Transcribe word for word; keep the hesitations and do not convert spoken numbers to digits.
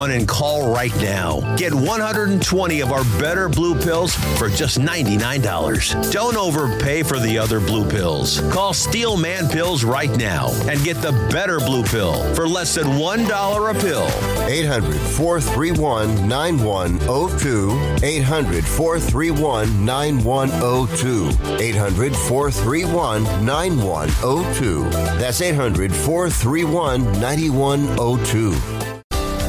And call right now. Get one hundred twenty of our Better Blue pills for just ninety-nine dollars. Don't overpay for the other blue pills. Call Steel Man Pills right now and get the Better Blue pill for less than one dollar a pill. eight hundred, four three one, nine one zero two. eight hundred, four three one, nine one zero two. eight hundred, four three one, nine one zero two. That's eight hundred, four three one, nine one zero two.